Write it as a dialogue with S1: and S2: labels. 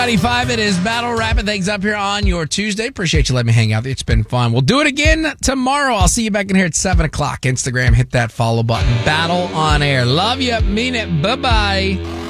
S1: 95, it is Battle wrapping things up here on your Tuesday. Appreciate you letting me hang out. It's been fun. We'll do it again tomorrow. I'll see you back in here at 7 o'clock. Instagram, hit that follow button. Battle on air. Love you. Mean it. Bye-bye.